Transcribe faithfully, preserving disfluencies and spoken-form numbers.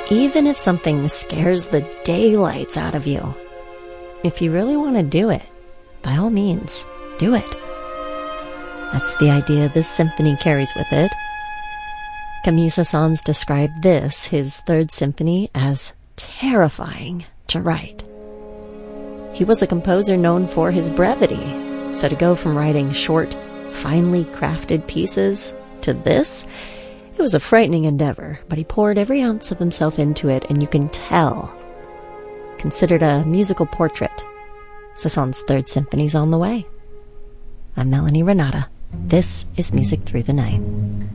even if something scares the daylights out of you. If you really want to do it, by all means, do it. That's the idea this symphony carries with it. Camille Saint-Saëns described this, his third symphony, as terrifying to write. He was a composer known for his brevity, so to go from writing short, finely crafted pieces to this, it was a frightening endeavor, but he poured every ounce of himself into it, and you can tell. Considered a musical portrait, Saint-Saëns' third symphony's on the way. I'm Melanie Renata. This is Music Through the Night.